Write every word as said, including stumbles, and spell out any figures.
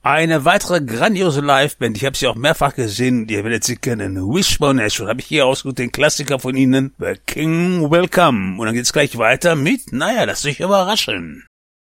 Eine weitere grandiose Liveband, ich habe sie auch mehrfach gesehen, ihr werdet sie kennen. Wishbone Ash, habe ich hier ausgesucht, den Klassiker von ihnen, The King Will Come. Und dann geht's gleich weiter mit, naja, lasst euch überraschen.